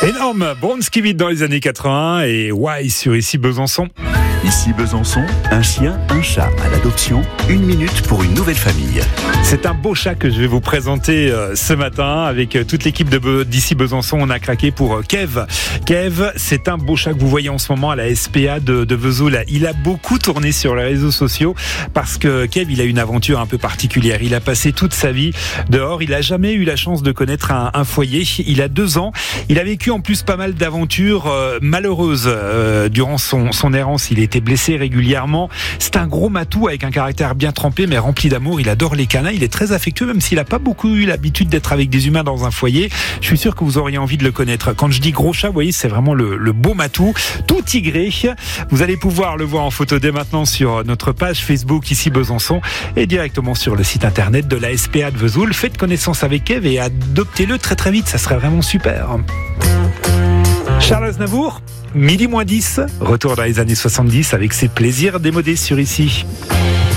Énorme, Bronski Beat dans les années 80 et Why sur Ici Besançon. Ici Besançon, un chien, un chat à l'adoption, 1 minute pour une nouvelle famille. C'est un beau chat que je vais vous présenter ce matin avec toute l'équipe d'Ici Besançon. On a craqué pour Kev. Kev, c'est un beau chat que vous voyez en ce moment à la SPA de Vesoul. Il a beaucoup tourné sur les réseaux sociaux parce que Kev, il a une aventure un peu particulière. Il a passé toute sa vie dehors. Il n'a jamais eu la chance de connaître un foyer. Il a 2 ans. Il a vécu en plus pas mal d'aventures malheureuses durant son errance. Il était blessé régulièrement. C'est un gros matou avec un caractère bien trempé mais rempli d'amour. Il adore les câlins. Il est très affectueux même s'il n'a pas beaucoup eu l'habitude d'être avec des humains dans un foyer. Je suis sûr que vous auriez envie de le connaître. Quand je dis gros chat, vous voyez, c'est vraiment le beau matou, tout tigré. Vous allez pouvoir le voir en photo dès maintenant sur notre page Facebook Ici Besançon et directement sur le site internet de la SPA de Vesoul. Faites connaissance avec Kev et adoptez-le très très vite. Ça serait vraiment super. Charles Aznavour, 12:10, retour dans les années 70 avec ses plaisirs démodés sur Ici.